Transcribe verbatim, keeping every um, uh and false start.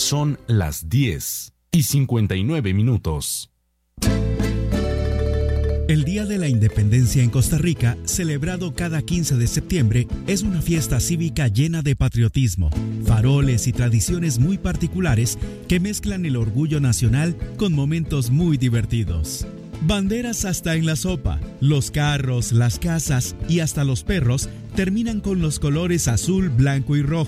Son las diez y cincuenta y nueve minutos. El Día de la Independencia en Costa Rica, celebrado cada quince de septiembre, es una fiesta cívica llena de patriotismo, faroles y tradiciones muy particulares que mezclan el orgullo nacional con momentos muy divertidos. Banderas hasta en la sopa, los carros, las casas y hasta los perros terminan con los colores azul, blanco y rojo.